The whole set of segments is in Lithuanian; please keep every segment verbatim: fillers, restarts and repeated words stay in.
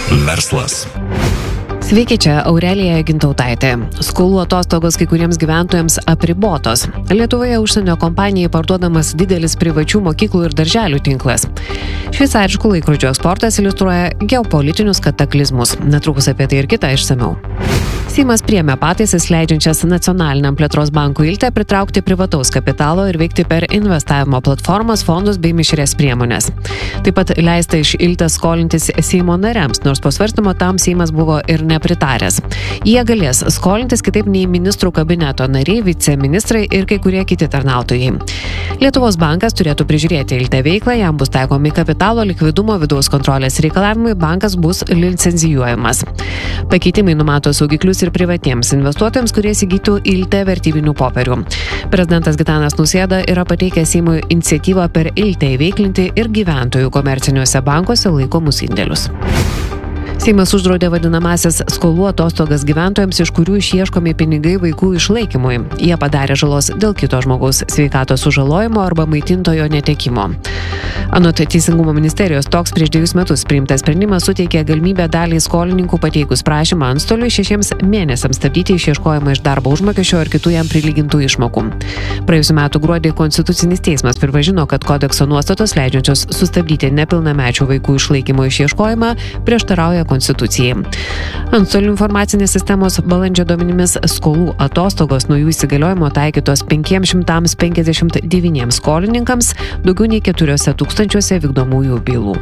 Verslas. Sveiki, čia Aurelija Gintautaitė. Skolų atostogos kai kuriems gyventojams apribotos. Lietuvoje užsienio kompanijai parduodamas didelis privačių mokyklų ir darželių tinklas. Šveicariškų laikrodžių eksportas iliustruoja geopolitinius kataklizmus. Netrukus apie tai ir kitą išsamiau. Seimas priėmė pataisas leidžiančias Nacionaliniam plėtros bankui Ilte pritraukti privataus kapitalo ir veikti per investavimo platformas, fondus bei mišrias priemonės. Taip pat leista iš Ilte skolintis Seimo nariams, nors po svarstymo tam Seimas buvo ir nepritaręs. Jie galės skolintis kitaip nei ministrų kabineto nariai, viceministrai ir kai kurie kiti tarnautojai. Lietuvos bankas turėtų prižiūrėti Ilte veiklą, jam bus taikomi kapitalo, likvidumo, vidaus kontrolės reikalavimai, bankas bus licencijuojamas. Pakeitimai numato saugiklius ir privatiems investuotojams, kurie įsigytų Ilte vertybinių popierių. Prezidentas Gitanas Nausėda yra pateikęs Seimui iniciatyvą per Ilte įveiklinti ir gyventojų komerciniuose bankuose laikomus indėlius. Seimas uždraudė vadinamasias skolų atostogas gyventojams, iš kurių išieškomi pinigai vaikų išlaikymui. Jie padarė žalos dėl kito žmogaus sveikatos sužalojimo arba maitintojo netekimo. Anot Teisingumo ministerijos, toks prieš dvejus metus priimtas sprendimas suteikė galimybę daliai skolininkų pateikus prašymą antstoliui šešiems mėnesiams stabdyti išieškojimą iš darbo užmokesčio ar kitų jam prilygintų išmokų. Praėjusiu metu gruodį Konstitucinis teismas pripažino, kad kodekso nuostatos leidžiančios sustabdyti nepilnamečių vaikų išlaikymo išieškojimą prieštarauja Konstitucijai. Antstolių informacinės sistemos balandžio duomenimis skolų atostogos nuo jų įsigaliojimo taikytos penkiems šimtams penkiasdešimt devyniems skolininkams, daugiau nei keturiuose tūkstančiuose vykdomųjų bylų.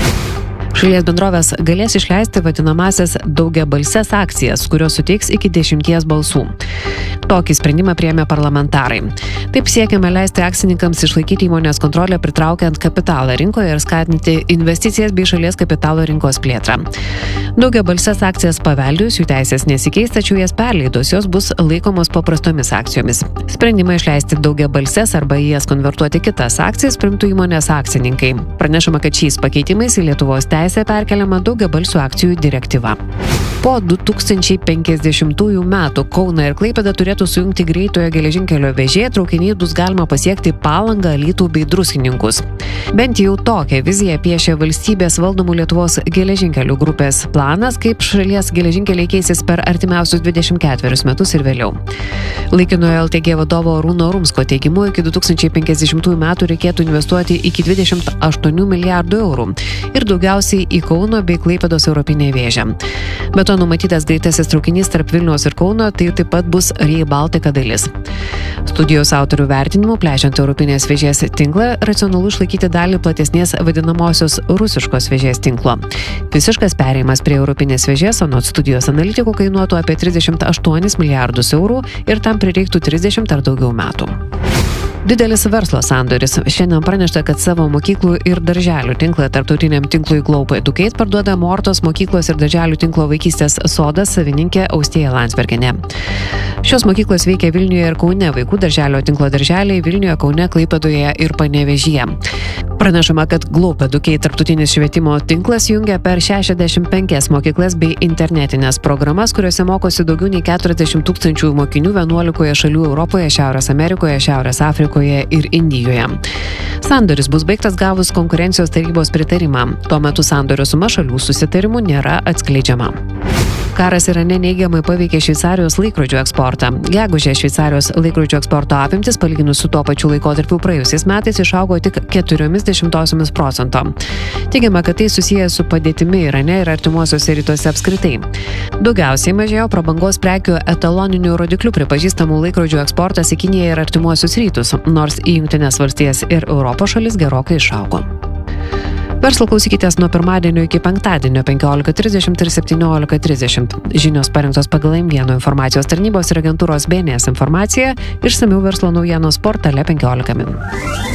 Šalies bendrovės galės išleisti vadinamasias daugiabalses akcijas, kurios suteiks iki dešimties balsų. Tokį sprendimą priėmė parlamentarai. Taip siekiama leisti akcininkams išlaikyti įmonės kontrolę, pritraukiant kapitalą rinkoje ir skatinti investicijas bei šalies kapitalo rinkos plėtrą. Daugiabalses akcijas paveldėjus, jų teisės nesikeis, tačiau jas perleidus, jos bus laikomos paprastomis akcijomis. Sprendimą išleisti daugiabalses arba į jas konvertuoti kitas akcijas priimtų įmonės akcininkai. Pranešama, kad šiais pakeitimais į Lietuvos teisę perkeliama daugiabalsių akcijų direktyva. Po du tūkstančiai penkiasdešimtųjų metų Kauną ir Klaipėdą turėtų sujungti greitojo geležinkelio vėžė, traukiniai bus galima pasiekti Palangą, Alytų bei Druskininkus. Bent jau tokią viziją piešia valstybės valdomų Lietuvos geležinkelių grupės planas, kaip šalies geležinkeliai keisis per artimiausius dvidešimt ketverius metus ir vėliau. Laikinojo L T G vadovo Arūno Rumsko teigimu, iki du tūkstančiai penkiasdešimtųjų metų reikėtų investuoti iki dvidešimt aštuonių milijardų eurų ir daugiausiai į Kauno bei Klaipėdos europinę vėžę. Be to numatytas greitasis traukinys tarp Vilniaus ir Kauno, tai taip pat bus Rail Baltica dalis. Studijos autorių vertinimu, plečiant europinės vėžės tinklą, racionalu išlaikyti dalį platesnės vadinamosios rusiškos vėžės tinklo. Visiškas perėjimas prie europinės vėžės, anot studijos analitikų, kainuotų apie trisdešimt aštuonis milijardus eurų ir tam prireiktų trisdešimt ar daugiau metų. Didelis verslo sandoris. Šiandien pranešta, kad savo mokyklų ir darželių tinklą tarptautiniam tinklui Globe Educate parduoda Mortos mokyklos ir darželių tinklo Vaikystės sodas savininkė Austėja Landsbergienė. Šios mokyklos veikia Vilniuje ir Kaune, vaikų darželio tinklo darželiai Vilniuje, Kaune, Klaipėdoje ir Panevėžyje. Pranešama, kad Globe Educate tarptautinis švietimo tinklas jungia per šešiasdešimt penkias mokyklas bei internetinės programas, kuriuose mokosi daugiau nei keturiasdešimt tūkstančių mokinių vienuolikoje šalių Europoje, Šiaurės Amerikoje, Šiaurės Afrikoje ir Indijoje. Sandoris bus baigtas gavus konkurencijos tarybos pritarimą. Tuo metu sandorio suma šalių susitarimų nėra atskleidžiama. Karas Irane neigiamai paveikė Šveicarijos laikrodžių eksportą. Gegužę Šveicarijos laikrodžių eksporto apimtis, palyginus su tuo pačiu laikotarpiu praėjusiais metais, išaugo tik keturiomis dešimtosiomis procento. Teigiama, kad tai susijęs su padėtimi Irane ir artimuosiuose rytuose apskritai. Daugiausiai mažėjo prabangos prekių etaloninių rodiklių pripažįstamų laikrodžių eksportas į Kiniją ir artimuosius rytus, nors į Jungtines valstijas ir Europos šalis gerokai išaugo. Verslo klausykitės nuo pirmadienio iki penktadienio penkiolika trisdešimt ir septyniolika trisdešimt. Žinios parengtos pagal M vienas informacijos tarnybos ir agentūros B N S informaciją, išsamiau verslo naujienos portale penkiolika min.